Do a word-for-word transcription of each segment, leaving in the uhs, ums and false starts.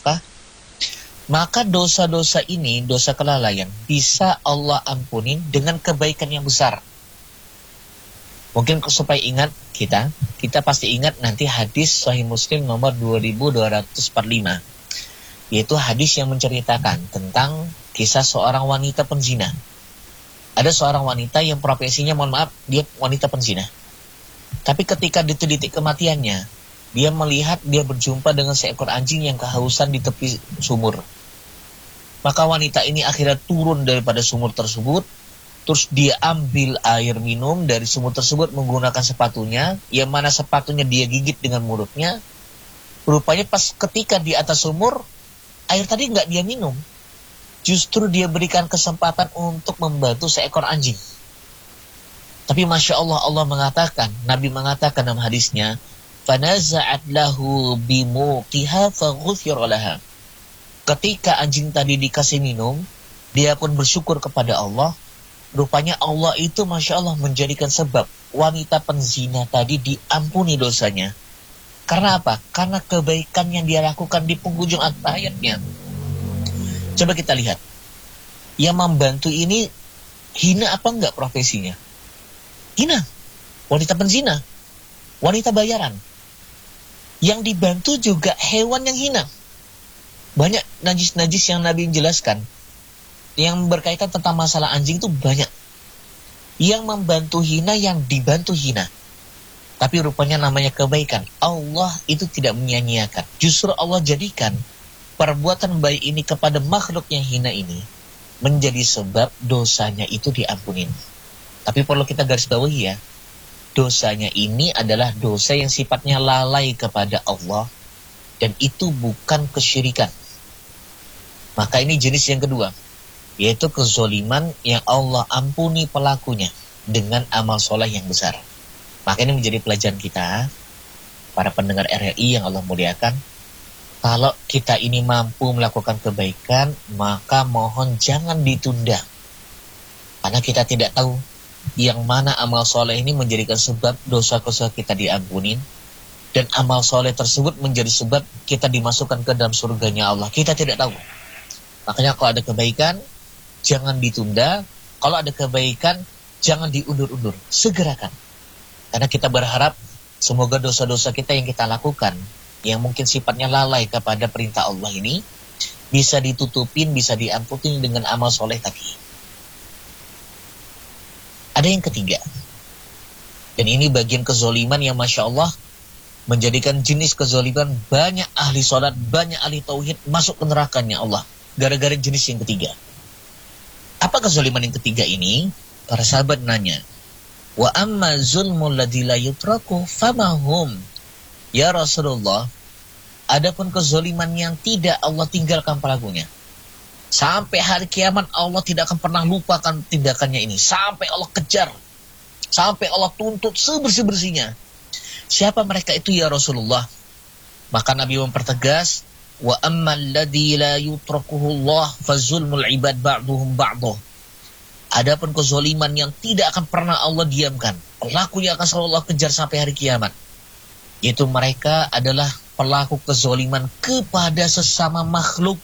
nafkah, maka dosa-dosa ini, dosa kelalaian, bisa Allah ampunin dengan kebaikan yang besar. Mungkin supaya ingat kita, kita pasti ingat nanti hadis Sahih Muslim nomor dua ribu dua ratus empat puluh lima. Yaitu hadis yang menceritakan tentang kisah seorang wanita penzina. Ada seorang wanita yang profesinya, mohon maaf, dia wanita penzina. Tapi ketika di titik kematiannya, dia melihat dia berjumpa dengan seekor anjing yang kehausan di tepi sumur. Maka wanita ini akhirnya turun daripada sumur tersebut, terus dia ambil air minum dari sumur tersebut menggunakan sepatunya, yang mana sepatunya dia gigit dengan mulutnya. Rupanya pas ketika di atas sumur, air tadi nggak dia minum. Justru dia berikan kesempatan untuk membantu seekor anjing. Tapi Masya Allah, Allah mengatakan, Nabi mengatakan dalam hadisnya, فَنَزَعَتْ لَهُ بِمُوقِهَا فَغُفِرَ لَهَا. Ketika anjing tadi dikasih minum, dia pun bersyukur kepada Allah. Rupanya Allah itu Masya Allah menjadikan sebab wanita penzina tadi diampuni dosanya. Karena apa? Karena kebaikan yang dia lakukan di penghujung ayatnya. Coba kita lihat. Yang membantu ini hina apa enggak profesinya? Hina. Wanita penzina. Wanita bayaran. Yang dibantu juga hewan yang hina. Banyak najis-najis yang Nabi jelaskan. Yang berkaitan tentang masalah anjing itu banyak. Yang membantu hina, yang dibantu hina. Tapi rupanya namanya kebaikan. Allah itu tidak menyia-nyiakan. Justru Allah jadikan perbuatan baik ini kepada makhluk yang hina ini menjadi sebab dosanya itu diampunin. Tapi perlu kita garis bawahi ya, dosanya ini adalah dosa yang sifatnya lalai kepada Allah, dan itu bukan kesyirikan. Maka ini jenis yang kedua, yaitu kezoliman yang Allah ampuni pelakunya dengan amal soleh yang besar. Maka ini menjadi pelajaran kita, para pendengar R R I yang Allah muliakan. Kalau kita ini mampu melakukan kebaikan, maka mohon jangan ditunda. Karena kita tidak tahu yang mana amal soleh ini menjadikan sebab dosa-dosa kita diampunin, dan amal soleh tersebut menjadi sebab kita dimasukkan ke dalam surganya Allah. Kita tidak tahu. Makanya kalau ada kebaikan, jangan ditunda. Kalau ada kebaikan, jangan diundur-undur. Segerakan. Karena kita berharap semoga dosa-dosa kita yang kita lakukan, yang mungkin sifatnya lalai kepada perintah Allah ini, bisa ditutupin, bisa diampunin dengan amal soleh tadi. Ada yang ketiga. Dan ini bagian kezoliman yang Masya Allah menjadikan jenis kezoliman banyak ahli sholat, banyak ahli tauhid masuk ke nerakanya Allah. Gara-gara jenis yang ketiga. Apa kezoliman yang ketiga ini? Para sahabat nanya, wa amma zulmul ladzi la yutraku famahum. Ya Rasulullah, adapun kezoliman yang tidak Allah tinggalkan pelakunya, sampai hari kiamat Allah tidak akan pernah lupakan tindakannya ini, sampai Allah kejar, sampai Allah tuntut sebersih-bersihnya. Siapa mereka itu ya Rasulullah? Maka Nabi mempertegas, wa ammal ladzi la yutrakuhullah fazulmul ibad ba'duhum ba'duh. Adapun kezoliman yang tidak akan pernah Allah diamkan, pelakunya akan selalu Allah kejar sampai hari kiamat, yaitu mereka adalah pelaku kezoliman kepada sesama makhluk.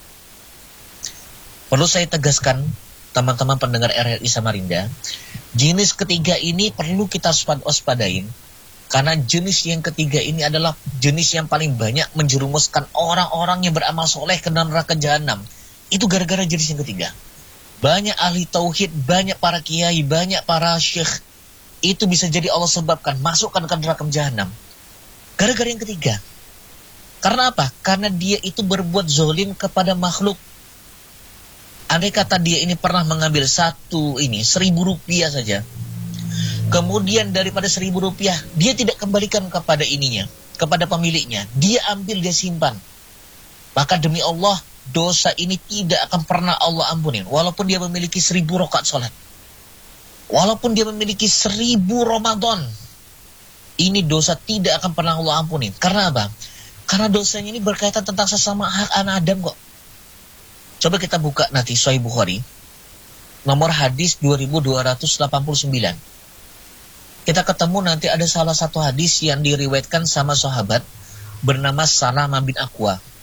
Perlu saya tegaskan, teman-teman pendengar R R I Samarinda, jenis ketiga ini perlu kita waspadain, karena jenis yang ketiga ini adalah jenis yang paling banyak menjerumuskan orang-orang yang beramal soleh ke dalam neraka jahanam. Itu gara-gara jenis yang ketiga. Banyak ahli tauhid, banyak para kiai, banyak para syekh, itu bisa jadi Allah sebabkan masukkan ke neraka jahanam. Gara-gara yang ketiga. Karena apa? Karena dia itu berbuat zolim kepada makhluk. Andai kata dia ini pernah mengambil satu ini, seribu rupiah saja. Kemudian daripada seribu rupiah, dia tidak kembalikan kepada ininya, kepada pemiliknya. Dia ambil, dia simpan. Maka demi Allah, dosa ini tidak akan pernah Allah ampunin. Walaupun dia memiliki seribu rakaat sholat. Walaupun dia memiliki seribu Ramadan. Ini dosa tidak akan pernah Allah ampunin. Karena apa? Karena dosanya ini berkaitan tentang sesama hak anak Adam kok. Coba kita buka nanti Sahih Bukhari. Nomor hadis dua ribu dua ratus delapan puluh sembilan. Kita ketemu nanti ada salah satu hadis yang diriwayatkan sama sahabat bernama Salamah bin Aqwa.